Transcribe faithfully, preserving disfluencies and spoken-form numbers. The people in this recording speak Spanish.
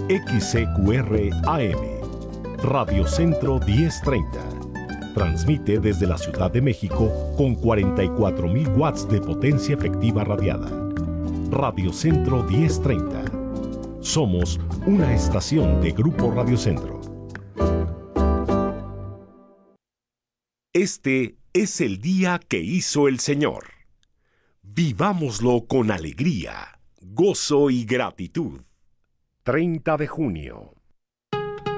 X C Q R A M, Radio Centro diez treinta. Transmite desde la Ciudad de México con cuarenta y cuatro mil watts de potencia efectiva radiada. Radio Centro diez treinta. Somos una estación de Grupo Radio Centro. Este es el día que hizo el Señor. Vivámoslo con alegría, gozo y gratitud. treinta de junio.